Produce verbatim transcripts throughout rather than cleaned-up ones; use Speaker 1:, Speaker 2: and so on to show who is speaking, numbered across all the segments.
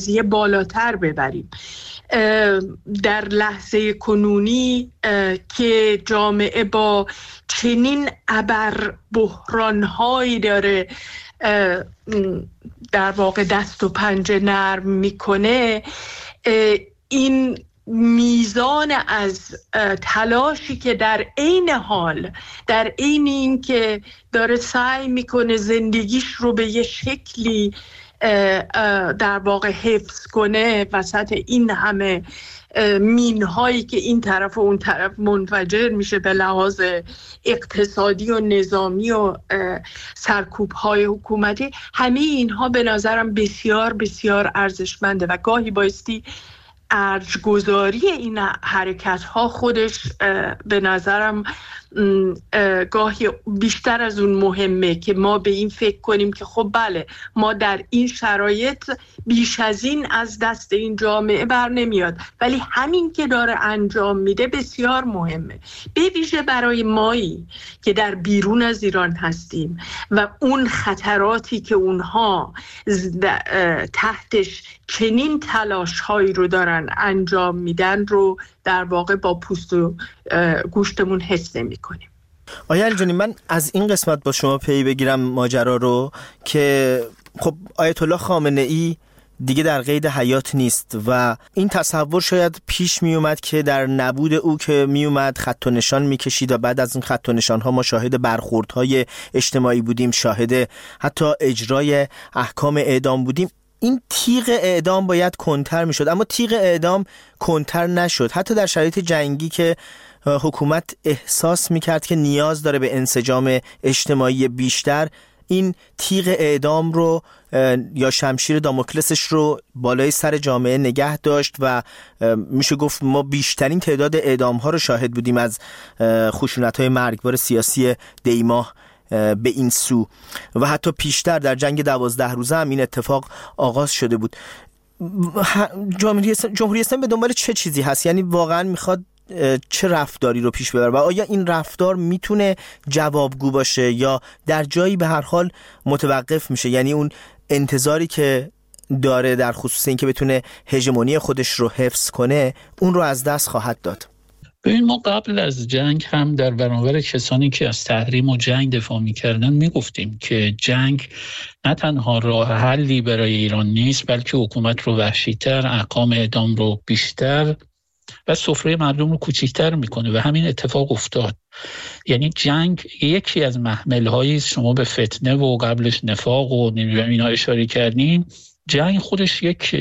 Speaker 1: قضیه بالاتر ببریم. در لحظه کنونی که جامعه با چنین ابر بحران‌هایی داره در واقع دست و پنجه نرم میکنه، این میزان از تلاشی که در عین حال در عین این که داره سعی میکنه زندگیش رو به یه شکلی در واقع حفظ کنه وسط این همه مینهایی که این طرف و اون طرف منفجر میشه به لحاظ اقتصادی و نظامی و سرکوب‌های حکومتی، همه اینها به نظرم بسیار بسیار ارزشمنده و گاهی بایستی ارجگذاری این حرکت ها خودش به نظرم گاهی بیشتر از اون مهمه که ما به این فکر کنیم که خب بله ما در این شرایط بیش از این از دست این جامعه بر نمیاد، ولی همین که داره انجام میده بسیار مهمه، به ویژه برای مایی که در بیرون از ایران هستیم و اون خطراتی که اونها تحتش چنین تلاش هایی رو دارن انجام میدن رو در واقع با پوست و گوشتمون حس نمی کنیم.
Speaker 2: آیا علی جانی، من از این قسمت با شما پی بگیرم ماجرا رو که خب آیت الله خامنه ای دیگه در قید حیات نیست و این تصور شاید پیش می اومد که در نبود او که می اومد خط و نشان می کشید و بعد از این خط و نشان ها ما شاهد برخوردهای اجتماعی بودیم، شاهد حتی اجرای احکام اعدام بودیم. این تیغ اعدام باید کنتر می شد، اما تیغ اعدام کنتر نشد. حتی در شرایط جنگی که حکومت احساس می کرد که نیاز داره به انسجام اجتماعی بیشتر، این تیغ اعدام رو یا شمشیر داموکلسش رو بالای سر جامعه نگه داشت و میشه گفت ما بیشترین تعداد اعدام ها رو شاهد بودیم از خشونت های مرگبار سیاسی دیماه به این سو و حتی پیشتر در جنگ دوازده روزه هم این اتفاق آغاز شده بود. جمهوری اسلامی به دنبال چه چیزی هست؟ یعنی واقعا میخواد چه رفتاری رو پیش ببره و آیا این رفتار میتونه جوابگو باشه یا در جایی به هر حال متوقف میشه؟ یعنی اون انتظاری که داره در خصوص این که بتونه هژمونی خودش رو حفظ کنه اون رو از دست خواهد داد؟
Speaker 3: ببین، ما قبل از جنگ هم در برابر کسانی که از تحریم و جنگ دفاع می‌کردن میگفتیم که جنگ نه تنها راه حلی برای ایران نیست، بلکه حکومت رو وحشی‌تر، احکام اعدام رو بیشتر و سفره مردم رو کوچیک‌تر میکنه و همین اتفاق افتاد. یعنی جنگ یکی از محمل‌هایی است. شما به فتنه و قبلش نفاق و اینا اشاره کردین. جنگ خودش یک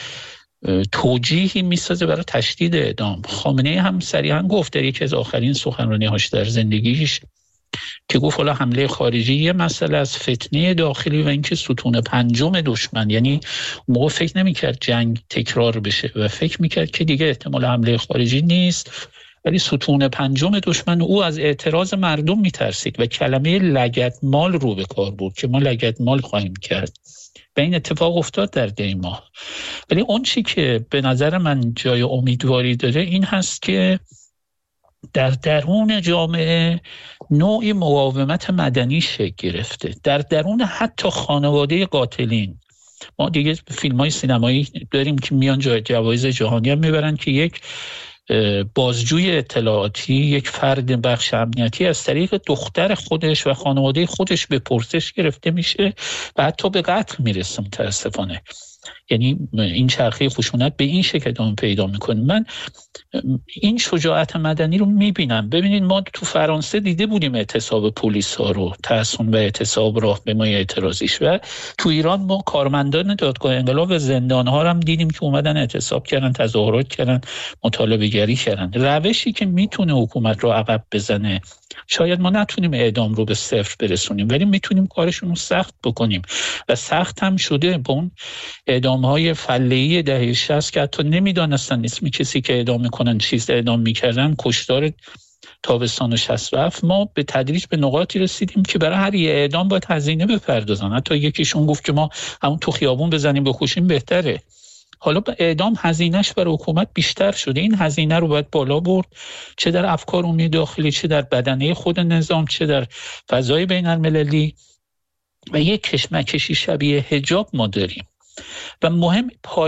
Speaker 3: توجیهی میسازه برای تشدید اعدام. خامنه‌ای هم صریحا گفت در یکی از آخرین سخنرانی‌هاش در زندگیش که گفت حالا حمله خارجی یه مسئله از فتنه داخلی و اینکه ستون پنجم دشمن، یعنی موقع فکر نمی‌کرد جنگ تکرار بشه و فکر می‌کرد که دیگه احتمال حمله خارجی نیست، ولی ستون پنجم دشمن. او از اعتراض مردم میترسید و کلمه لگدمال رو به کار برد که ما لگدمال خواهیم کرد و این اتفاق افتاد در دیماه. ولی اون چی که به نظر من جای امیدواری داره این هست که در درون جامعه نوعی مقاومت مدنی شکل گرفته، در درون حتی خانواده قاتلین. ما دیگه فیلم‌های سینمایی داریم که میان جای جوایز جهانی هم میبرن که یک بازجوی اطلاعاتی، یک فرد بخش امنیتی از طریق دختر خودش و خانواده خودش به پرسش گرفته میشه و حتی به قتل میرسه متاسفانه. یعنی این چرخه خشونت به این شکل ادامه پیدا میکنه. من این شجاعت مدنی رو میبینم. ببینید ما تو فرانسه دیده بودیم اعتصاب پلیس ها رو، تحصن و اعتصاب راهپیمایی اعتراضیش، و تو ایران ما کارمندان دادگاه انقلاب و زندان ها رو هم دیدیم که اومدن اعتصاب کردن، تظاهرات کردن، مطالبه گری کردن. روشی که میتونه حکومت رو عقب بزنه، شاید ما نتونیم اعدام رو به صفر برسونیم ولی میتونیم کارشون رو سخت بکنیم و سخت هم شده. با اون اعدام‌های فله‌ای دهه شصت که حتی نمیدانستن اسم کسی که اعدام میکنن چیز اعدام میکردن، کشتار تابستان شصت و هفت، ما به تدریج به نقاطی رسیدیم که برای هر یه اعدام باید هزینه بپردازن. حتی یکیشون گفت که ما همون تو خیابون بزنیم بکشیم بهتره. حالا اعدام هزینهش برای حکومت بیشتر شده. این هزینه رو باید بالا برد، چه در افکار عمومی داخلی، چه در بدنه خود نظام، چه در فضای بین المللی. و یک کشمکشی شبیه حجاب ما داریم و مهم